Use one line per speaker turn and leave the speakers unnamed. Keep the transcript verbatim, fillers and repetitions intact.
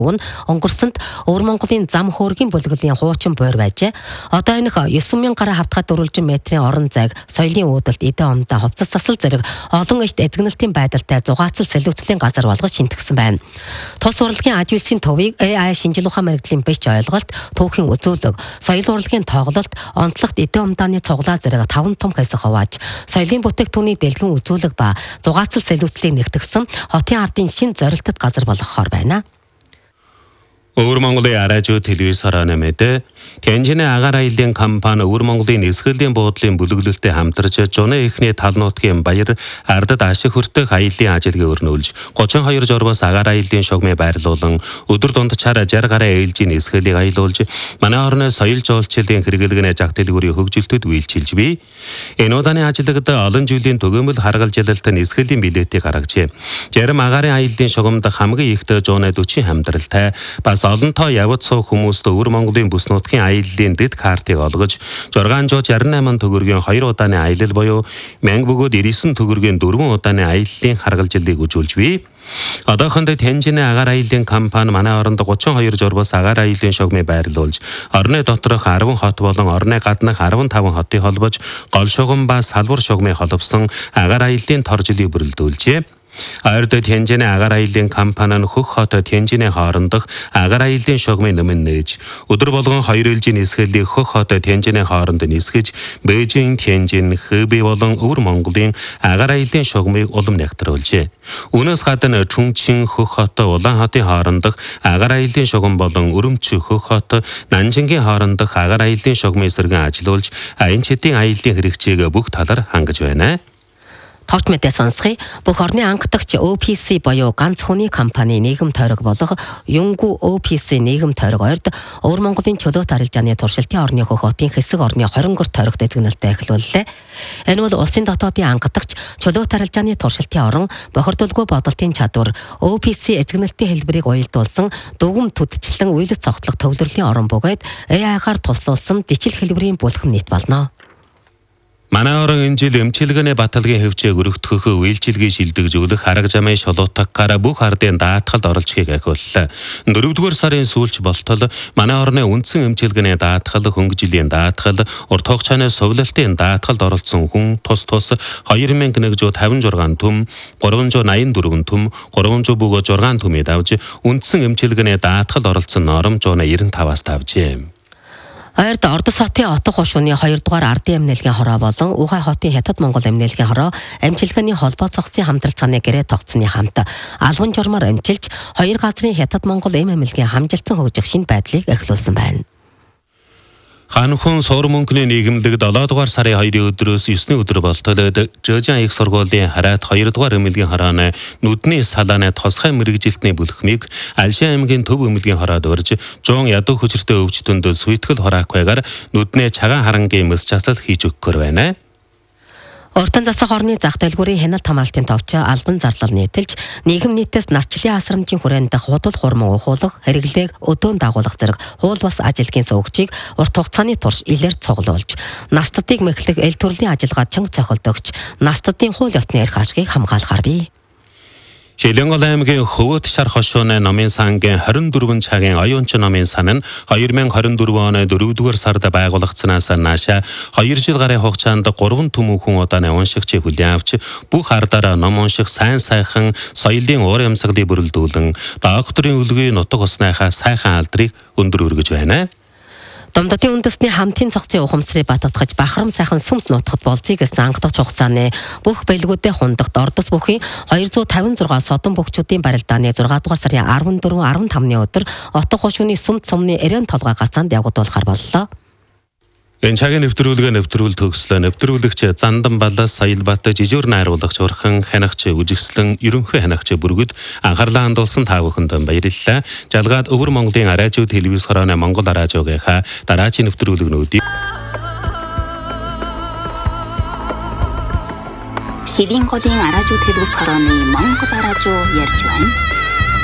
өнгөрсөнд Өвөр Монголын зам хөөргийн бүлэглэлийн хуучин буур байжээ. Одоо энэ девять мянган гаруй хавтгай дөрвөлжин метрийн орон зайг соёлын үүдэлт эдэн омдоо хувцас засал зэрэг олон ишт эзэгнэлтийн байдалтай зугаацал солиуцлын газар болгож шинтгсэн байна. Тус урлагийн аж үйлсийн төвийг эй ай шинжил ухаан мэргэжлийн бич ойлголт, түүхийн үзүүлэг, соёл урлагийн тоглолт, онцлогт эдэн омдааны цуглаа зэрэг таван том хэсэг хувааж, соёлын бүтээгтүүний дэлгэн үзүүлэг ба зугаацал солиуцлыг нэгтгэсэн хотын ардын шин зорилттой газар болгохоор байна.
Өвөр Монголын аражуу телевизээр нэмээд Тянжины агаар аяллаа компани Өвөр Монголын эсгэллийн буудлын бүлэглэлтэд хамтарч Жуны эхний тал нутгийн баяр ардад ашиг хүртэх аяллаа ажилыг өрнүүлж гучин хоёр журмаас агаар аяллаа шугамыг байрлуулан өдөр дундчаар шарь гараа ээлжийн эсгэлийг аялуулж манай орны соёл жуулчлалын хэрэглэгнээ зах дэлгүүрийн хөгжилтөд үйлчилж бий. Энэ удааны ажилдад олон жилийн төгөөмөл харгалзалалтын эсгэллийн билетийг гаргажээ. Зарим агаарын аяллаа шугамд хамгийн ихтэй Жуны дөрвөн хамтралтай бас олонтоо явц суух хүмүүст Өвөр Монголын бүс нутгийн аяллаа дэд картыг олгож зургаан жууч арван найман төгрөгийн хоёр удааны аялал буюу мянга бөгөөд девять төгрөгийн дөрвөн удааны аяллаа харгалзалыг үзүүлж бий. Одоохондоо Тянжины агаар аяллаа компани манай оронд гучин хоёр журмаас агаар аяллаа шугамыг байрлуулж орны доторх арван хот болон орны гаднах арван таван хотыг холбож гол шугам ба салбар шугамыг холбосон агаар аяллаа торжилыг бүрэлдүүлжээ. Ойрд Тянжины агаар аяллаа компани нь хөх хот Тянжины хоорондох агаар аяллаа шугамын нэмэн нээж өдөр болгон хоёр ээлжийн эсгэлийг хөх хот Тянжины хооронд нисгэж Бээжин, Тянжин, Хэбэй болон Өвөр Монголын агаар аяллаа шугамыг улам нягтруулжээ. Үүнээс гадна Чүнчин, хөх хот, Улаанхотын хоорондох агаар аяллаа шугам болон Өрөмч, хөх хот, Нанжингийн хоорондох агаар аяллаа шугамыг сэргэн ажиллуулж аян чидийн аяллаа хэрэгцээг бүх талаар хангаж байна.
Товч мэдээ сонсхий бүх орны анхдагч о пи си буюу ганц хүний компани нийгэм тойрог болох Юнгу о пи си нийгэм тойрог ойрд Өвөр Монголын чөлөөт арилжааны туршилтын орны хөх хотын хэсэг орны хорин гурт тойрогт эзэгнэлтэй эхлүүллээ. Энэ бол улсын дотоодын анхдагч чөлөөт арилжааны туршилтын орон бохирдуулгүй бодолтын чадвар о пи си эзэгнэлтийн хэлбэрийг уялдуулсан дүгм түдчлэн уйлд цогцлох төвлөрлийн орон бөгөөд эй ай-гаар туслуулсан дижил хэлбэрийн бүлхэм нийт болно.
Манай орон энэ жил эмчилгээний баталгийн хөвчийг өргөдөхөх үйлчилгээ шилдэгжүүлэх арга замын шулуутагаараа бүх ардын даатгалд оролцохыг ахиуллаа. дөрөвдүгээр сарын сүүлч болтол манай орны үндсэн эмчилгээний даатгал, хөнгө жилийн даатгал, урт хугацааны сувлалтын даатгалд оролцсон хүн тус тус хоёр мянган нэгдүгээр тавин шугал төм, гурван зуун найман дөрвөн төм, гурван зуун бөгөөд шугал төмөд авч үндсэн эмчилгээний даатгалд оролцсон норомж девяносто таваас тавжээ. Ойрд Ордос хотын отго хушууны хоёрдугаар ардын эмнэлгийн хороо болон Ухай хотын Хятад Монгол эмнэлгийн хороо амжилгааны холбоо цогцын хамтралцааны гэрээ тогтсны хамт албан журмаар амжилж хоёр газрын Хятад Монгол эм эмнэлгийн хамжилсан хөгжих шинэ байдлыг эхлүүлсэн байна. Ханхан суур мөнгөний нийгэмлэг долоо дугаар сарын хоёрын өдрөөс есний өдөр болтолод Жожин их сургуулийн хараад хоёр дугаар эмнэлгийн хороон нүдний салааны тосгой мэрэгжилтний бүлхмийг Алшин аймгийн төв эмнэлгийн хороод урьж жуун ядуу хүчиртэй өвчтөнд сүйтгэл хураахгүйгээр нүдний цагаан харангийн мэс часал хийж өгөхөр байна. Уртан засах орны зах дэлгүүрийн хяналт хамгаалтын товч албан зарлал нийтэлж нийгэм нийтээс насчлалын асрамжийн хүрээнд худал хурман ухуулах, хэрэглээг өдөөн дагуулах зэрэг хуул бас ажилтгийн сувгчийг урт хугацааны турш илээр цуглуулж, настадыг мэхлэх эл төрлийн ажиллагаа чанга цохилдогч, настадын хууль ёсны эрх ашгийг хамгаалахар бий. Шилэнгол аймгийн Хөвөт шар хошууны номын сангийн хорин дөрвөн цагийн оюунч номын сан нь хоёр мянга хорин дөрвөн оны дөрөвдүгээр сард байгуулагдсанаас наашаа хоёр жил гарын хугацаанд гурван төмөн удааны уншигчийг хүлээн авч бүх ардаараа ном унших сайн сайхан соёлын уур амьсгалыг бүрэлдүүлэн докторийн үлгий нутаг усныхаа сайхан алдрыг өндөр өргөж байна. Домдотын үндэсний хамтын цогцын ухамсарыг баттгаж бахарам сайхан сүмт нутагт болзъя гэсэн анхдагч хугацааны бүх бэлгүүдэд хундагт Ордос бүхий хоёр зуун тавин зургаан содон бөхчүүдийн барилдааны зургаан дугаар сарын арван дөрвөн арван тавны өдөр отго хошууны сүмт сумны эрээн толгой гацаанд явагдуулахар боллоо. Энэ цагийн нэвтрүүлгээ нэвтрүүл төгслөө. Нэвтрүүлэгч Зандан Балаас Саялбат жижигэр найруулагч урхан хянагч үжигслэн ерөнхий хянагч бүргэд анхаарлаа хандуулсан та бүхэнд баярлалаа. Жалгаад Өвөр Монголын аражуу телевиз хорооны Монгол аражуугийнхаа дараагийн нэвтрүүлгнүүдийг
Шилэн голын аражуу телевиз хорооны Монгол аражуу ярьж байна.